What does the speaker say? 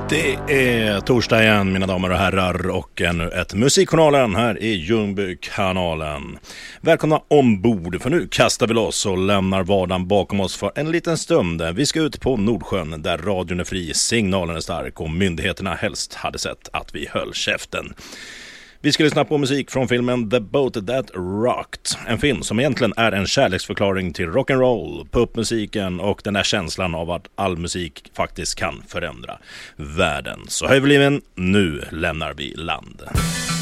Det är torsdag igen, mina damer och herrar, och ännu ett Musikkanalen här i Ljungby-kanalen. Välkomna ombord, för nu kastar vi loss och lämnar vardagen bakom oss för en liten stund. Vi ska ut på Nordsjön där radion är fri, signalen är stark och myndigheterna helst hade sett att vi höll käften. Vi ska lyssna på musik från filmen The Boat That Rocked. En film som egentligen är en kärleksförklaring till rock'n'roll, popmusiken och den där känslan av att all musik faktiskt kan förändra världen. Så höj volymen, nu lämnar vi land.